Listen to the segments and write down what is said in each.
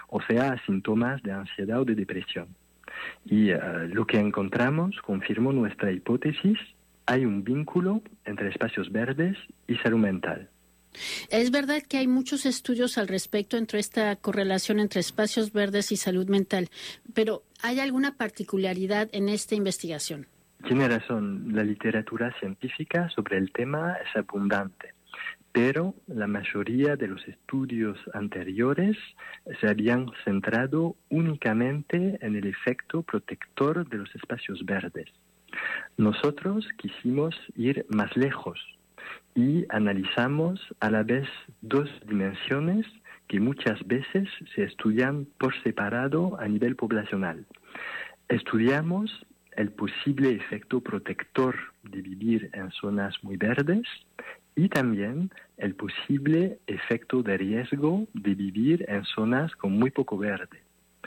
o sea, síntomas de ansiedad o de depresión. Y lo que encontramos confirmó nuestra hipótesis: hay un vínculo entre espacios verdes y salud mental. Es verdad que hay muchos estudios al respecto entre esta correlación entre espacios verdes y salud mental, pero ¿hay alguna particularidad en esta investigación? Tiene razón, la literatura científica sobre el tema es abundante, pero la mayoría de los estudios anteriores se habían centrado únicamente en el efecto protector de los espacios verdes. Nosotros quisimos ir más lejos y analizamos a la vez dos dimensiones que muchas veces se estudian por separado a nivel poblacional. Estudiamos el posible efecto protector de vivir en zonas muy verdes y también el posible efecto de riesgo de vivir en zonas con muy poco verde.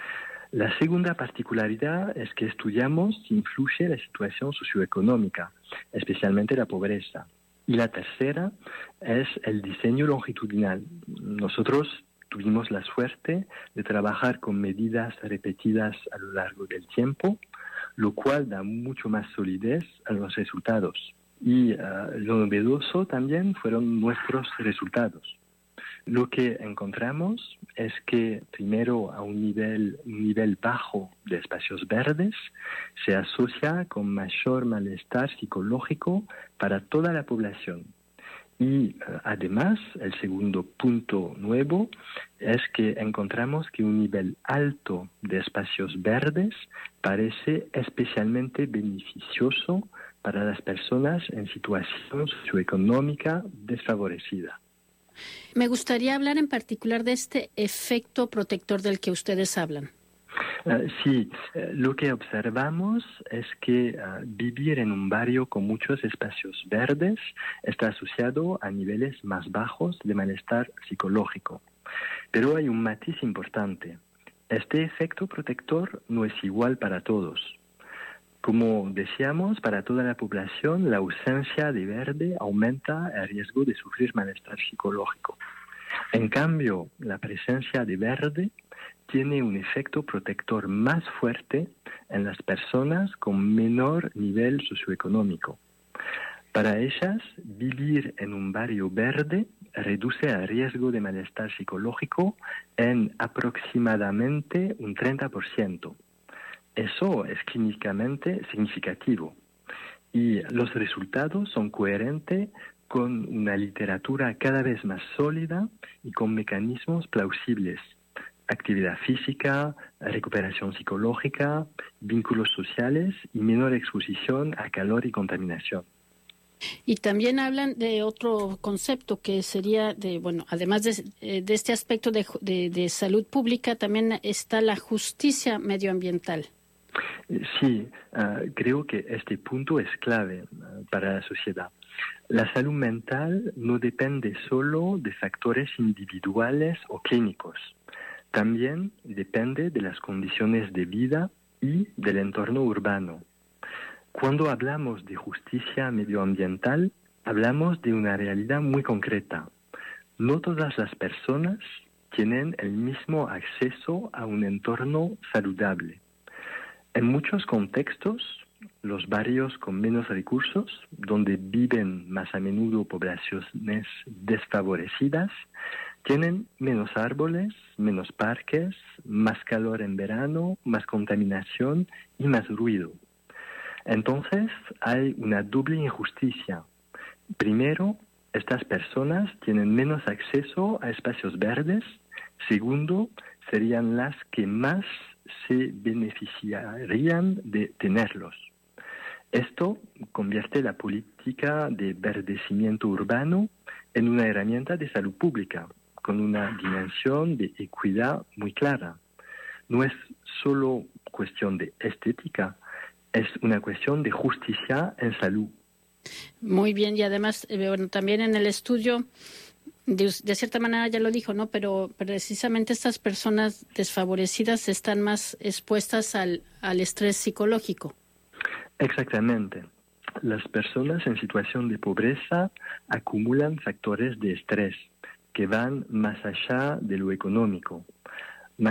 La segunda particularidad es que estudiamos si influye la situación socioeconómica, especialmente la pobreza. Y la tercera es el diseño longitudinal. Nosotros tuvimos la suerte de trabajar con medidas repetidas a lo largo del tiempo, lo cual da mucho más solidez a los resultados. Y lo novedoso también fueron nuestros resultados. Lo que encontramos es que primero a un nivel bajo de espacios verdes se asocia con mayor malestar psicológico para toda la población. Y además, el segundo punto nuevo es que encontramos que un nivel alto de espacios verdes parece especialmente beneficioso para las personas en situación socioeconómica desfavorecida. Me gustaría hablar en particular de este efecto protector del que ustedes hablan. Sí, lo que observamos es que vivir en un barrio con muchos espacios verdes está asociado a niveles más bajos de malestar psicológico. Pero hay un matiz importante. Este efecto protector no es igual para todos. Como decíamos, para toda la población la ausencia de verde aumenta el riesgo de sufrir malestar psicológico. En cambio, la presencia de verde tiene un efecto protector más fuerte en las personas con menor nivel socioeconómico. Para ellas, vivir en un barrio verde reduce el riesgo de malestar psicológico en aproximadamente un 30%. Eso es clínicamente significativo y los resultados son coherentes con una literatura cada vez más sólida y con mecanismos plausibles: actividad física, recuperación psicológica, vínculos sociales y menor exposición a calor y contaminación. Y también hablan de otro concepto que sería además de este aspecto de salud pública, también está la justicia medioambiental. Sí, creo que este punto es clave para la sociedad. La salud mental no depende solo de factores individuales o clínicos. También depende de las condiciones de vida y del entorno urbano. Cuando hablamos de justicia medioambiental, hablamos de una realidad muy concreta. No todas las personas tienen el mismo acceso a un entorno saludable. En muchos contextos, los barrios con menos recursos, donde viven más a menudo poblaciones desfavorecidas, tienen menos árboles, menos parques, más calor en verano, más contaminación y más ruido. Entonces hay una doble injusticia. Primero, estas personas tienen menos acceso a espacios verdes. Segundo, serían las que más se beneficiarían de tenerlos. Esto convierte la política de verdecimiento urbano en una herramienta de salud pública, con una dimensión de equidad muy clara. No es solo cuestión de estética, es una cuestión de justicia en salud. Muy bien, y además, también en el estudio, de cierta manera ya lo dijo, ¿no? Pero precisamente estas personas desfavorecidas están más expuestas al estrés psicológico. Exactamente. Las personas en situación de pobreza acumulan factores de estrés que van más allá de lo económico.